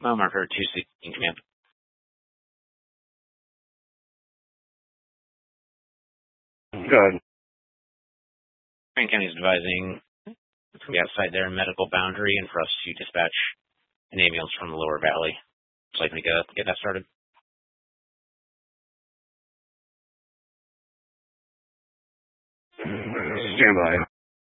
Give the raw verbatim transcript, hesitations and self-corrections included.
Mile marker two sixteen, command. Good. Grant County is advising to be outside their medical boundary and for us to dispatch an ambulance from the lower valley. Would you like me to get, get that started? Stand by.